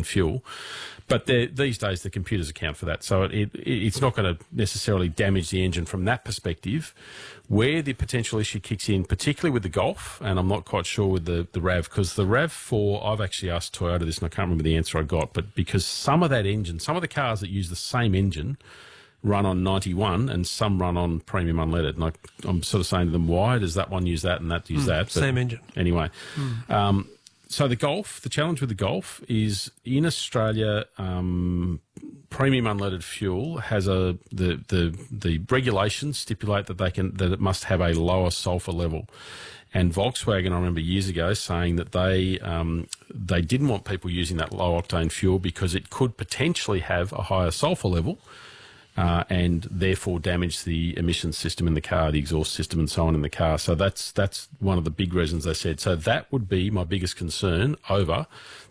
fuel. But these days the computers account for that, so it's not going to necessarily damage the engine from that perspective. Where the potential issue kicks in, particularly with the Golf, and I'm not quite sure with the RAV, because the RAV4, I've actually asked Toyota this and I can't remember the answer I got, but because some of that engine, some of the cars that use the same engine run on 91 and some run on premium unleaded. And I'm sort of saying to them, why does that one use that and that use that? But same engine. Anyway. So the Golf, the challenge with the Golf is in Australia, premium unleaded fuel has the regulations stipulate that it must have a lower sulphur level. And Volkswagen, I remember years ago saying that they didn't want people using that low octane fuel because it could potentially have a higher sulphur level. And therefore damage the emissions system in the car, the exhaust system and so on in the car. So that's one of the big reasons they said. So that would be my biggest concern over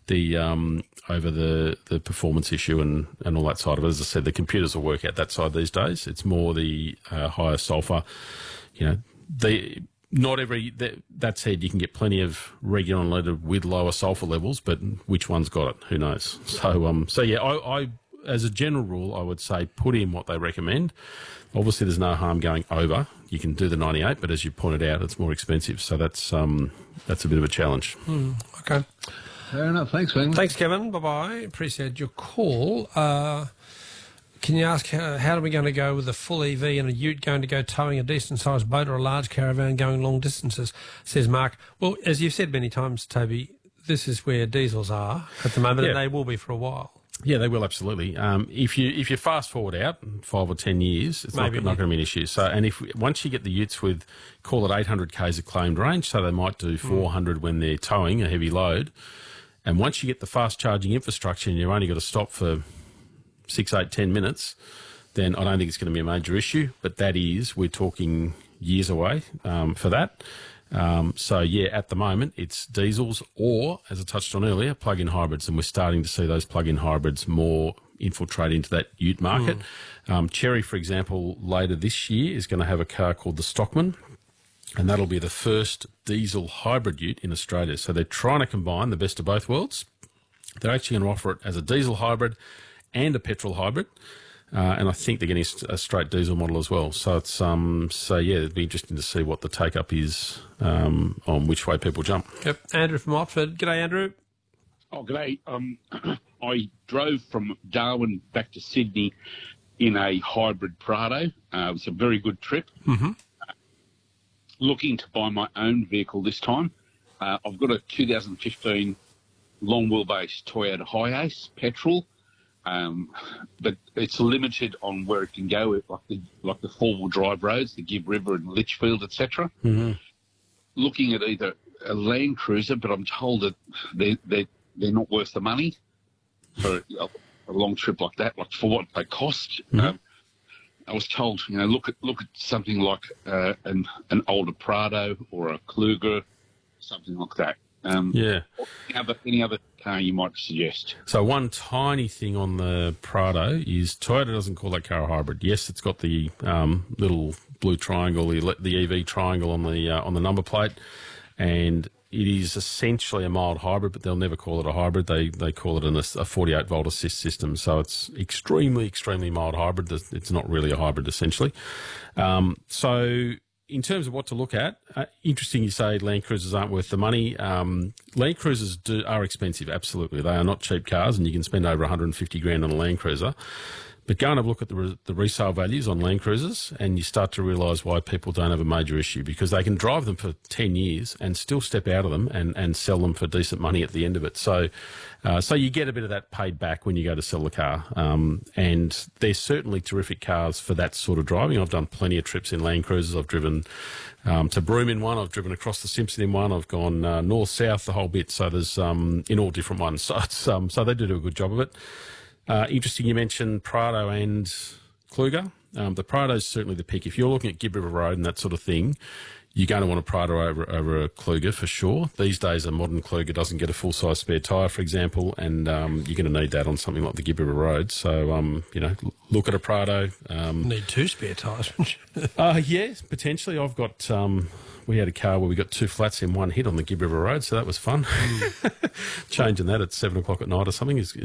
the performance issue and all that side of it. As I said, the computers will work out that side these days. It's more the higher sulphur. You know, that said, you can get plenty of regular unleaded with lower sulphur levels, but which one's got it? Who knows? So yeah, I as a general rule, I would say put in what they recommend. Obviously, there's no harm going over. You can do the 98, but as you pointed out, it's more expensive. So that's a bit of a challenge. Okay. Fair enough. Thanks, Wayne. Thanks, Kevin. Bye-bye. Appreciate your call. Can you ask how are we going to go with a full EV and a ute going to go towing a decent-sized boat or a large caravan going long distances, says Mark. Well, as you've said many times, Toby, this is where diesels are at the moment, and they will be for a while. Yeah, they will, absolutely. If you fast forward out 5 or 10 years, it's not going to be an issue. So, and once you get the utes with, call it 800 k's of claimed range, so they might do 400 when they're towing a heavy load, and once you get the fast charging infrastructure and you've only got to stop for 6, 8, 10 minutes, then I don't think it's going to be a major issue. But we're talking years away for that. So, yeah, at the moment, it's diesels or, as I touched on earlier, plug-in hybrids, and we're starting to see those plug-in hybrids more infiltrate into that ute market. Chery, for example, later this year is going to have a car called the Stockman, and that'll be the first diesel hybrid ute in Australia. So they're trying to combine the best of both worlds. They're actually going to offer it as a diesel hybrid and a petrol hybrid. And I think they're getting a straight diesel model as well. So it's yeah, it'd be interesting to see what the take up is on which way people jump. Yep. Andrew from Oxford. G'day, Andrew. Oh, g'day. I drove from Darwin back to Sydney in a hybrid Prado. It was a very good trip. Looking to buy my own vehicle this time. I've got a 2015 long wheelbase Toyota Hiace petrol. But it's limited on where it can go, like the four-wheel drive roads, the Gibb River and Litchfield, etc. Looking at either a Land Cruiser, but I'm told that they're not worth the money for a long trip like that, like for what they cost. I was told, look at something like an older Prado or a Kluger, something like that. Any other car you might suggest? So one tiny thing on the Prado is Toyota doesn't call that car a hybrid. Yes, it's got the little blue triangle, the EV triangle on the number plate, and it is essentially a mild hybrid, but they'll never call it a hybrid. They call it a 48-volt assist system. So it's extremely, extremely mild hybrid. It's not really a hybrid, essentially. So in terms of what to look at, interesting you say Land Cruisers aren't worth the money. Land Cruisers are expensive, absolutely. They are not cheap cars, and you can spend over 150 grand on a Land Cruiser. But go and have a look at the resale values on Land Cruisers, and you start to realise why people don't have a major issue, because they can drive them for 10 years and still step out of them and sell them for decent money at the end of it. So you get a bit of that paid back when you go to sell the car. And they're certainly terrific cars for that sort of driving. I've done plenty of trips in Land Cruisers. I've driven to Broome in one. I've driven across the Simpson in one. I've gone north, south, the whole bit. So there's in all different ones. So so they do a good job of it. Interesting you mentioned Prado and Kluger. The Prado is certainly the pick. If you're looking at Gibb River Road and that sort of thing, you're going to want a Prado over a Kluger for sure. These days, a modern Kluger doesn't get a full-size spare tyre, for example, and you're going to need that on something like the Gibb River Road. So, look at a Prado. Need 2 spare tyres. Yeah, potentially. I've got... we had a car where we got 2 flats in one hit on the Gibb River Road, so that was fun. Changing that at 7 o'clock at night or something is